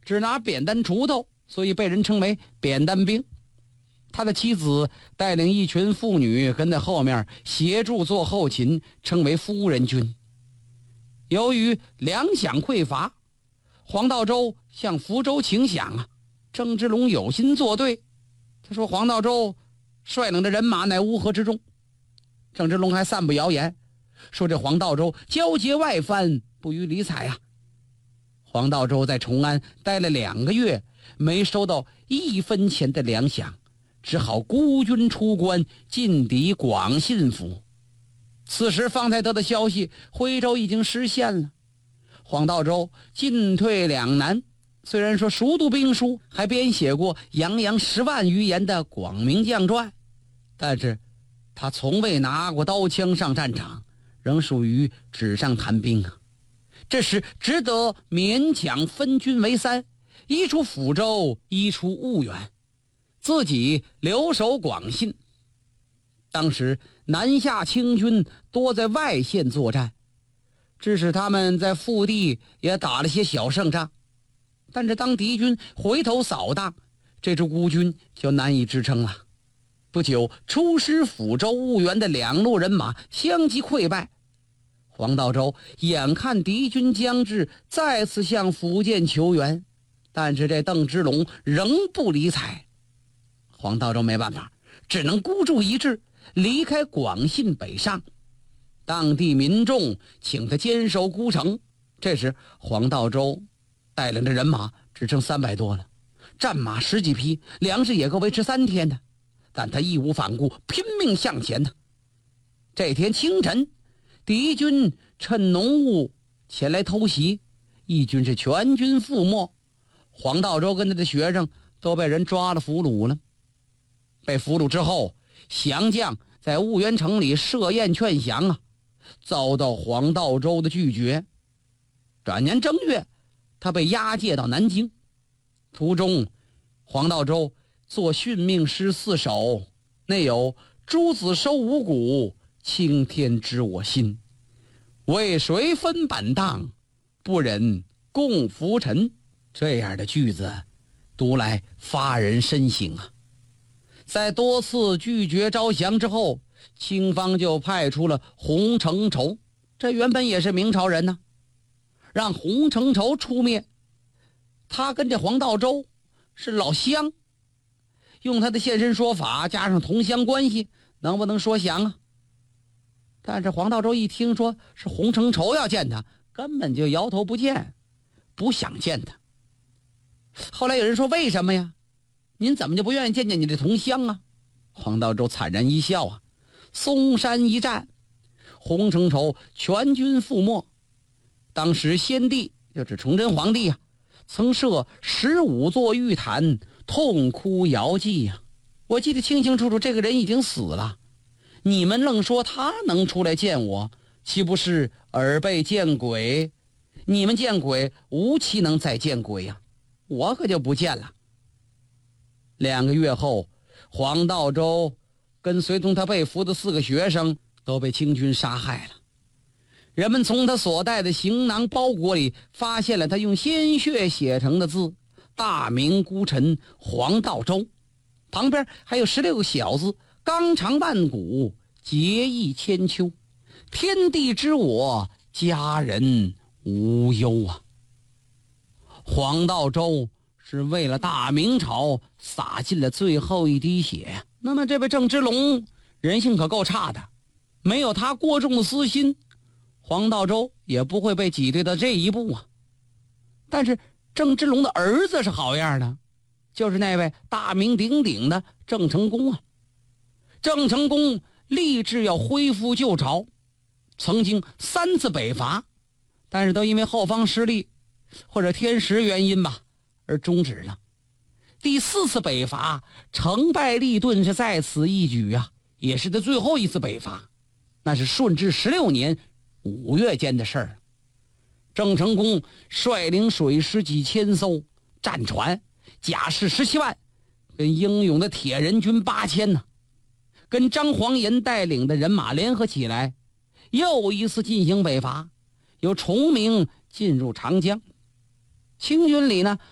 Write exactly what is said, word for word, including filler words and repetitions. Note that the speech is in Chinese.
只拿扁担锄头，所以被人称为扁担兵。他的妻子带领一群妇女跟在后面协助做后勤，称为夫人军。由于粮饷匮乏，黄道周向福州请饷啊，郑芝龙有心作对。他说黄道周率领的人马乃乌合之众。郑芝龙还散布谣言，说这黄道周交结外藩，不予理睬啊。黄道周在崇安待了两个月，没收到一分钱的粮饷，只好孤军出关，进抵广信府。此时方才得的消息，徽州已经失陷了。黄道周进退两难，虽然说熟读兵书，还编写过洋洋十万余言的《广明将传》，但是他从未拿过刀枪上战场，仍属于纸上谈兵啊。这时只得勉强分军为三，一出抚州，一出婺源，自己留守广信。当时南下清军多在外线作战，致使他们在腹地也打了些小胜仗。但是当敌军回头扫荡，这支孤军就难以支撑了。不久，出师抚州、婺源的两路人马相继溃败。黄道周眼看敌军将至，再次向福建求援，但是这邓芝龙仍不理睬。黄道周没办法，只能孤注一掷，离开广信北上。当地民众请他坚守孤城。这时黄道周带领着人马只剩三百多了，战马十几匹，粮食也够维持三天的，但他义无反顾，拼命向前的。这天清晨，敌军趁浓雾前来偷袭，义军是全军覆没。黄道周跟他的学生都被人抓了俘虏了。被俘虏之后，降将在婺源城里设宴劝降啊，遭到黄道周的拒绝。转年正月，他被押解到南京。途中，黄道周作训命诗四首，内有诸子收五谷，青天知我心，为谁分板当，不忍共浮沉。这样的句子读来发人深省啊。在多次拒绝招降之后，清方就派出了洪承畴，这原本也是明朝人呢，让洪承畴出面。他跟这黄道周是老乡，用他的现身说法加上同乡关系，能不能说降啊？但是黄道周一听说是洪承畴要见他，根本就摇头不见，不想见他。后来有人说，为什么呀？您怎么就不愿意见见你的同乡啊？黄道周惨然一笑啊，嵩山一战，洪承畴全军覆没。当时先帝就是崇祯皇帝啊，曾设十五座玉坛，痛哭遥祭呀、啊。我记得清清楚楚，这个人已经死了，你们愣说他能出来见我，岂不是耳背见鬼？你们见鬼，无期能再见鬼呀、啊！我可就不见了。两个月后，黄道周跟随同他被俘的四个学生都被清军杀害了。人们从他所带的行囊包裹里发现了他用鲜血写成的字“大明孤臣黄道周”，旁边还有十六个小字：“纲常万古，节义千秋，天地之我，家人无忧啊。”黄道周是为了大明朝洒尽了最后一滴血。那么这位郑芝龙人性可够差的，没有他过重的私心，黄道周也不会被挤兑到这一步啊。但是郑芝龙的儿子是好样的，就是那位大名鼎鼎的郑成功啊。郑成功立志要恢复旧朝，曾经三次北伐，但是都因为后方失利或者天时原因吧而终止了。第四次北伐成败利钝是在此一举啊，也是他最后一次北伐，那是顺治十六年五月间的事儿。郑成功率领水师几千艘，战船甲士十七万，跟英勇的铁人军八千呢，跟张煌岩带领的人马联合起来，又一次进行北伐，由崇明进入长江。清军里呢，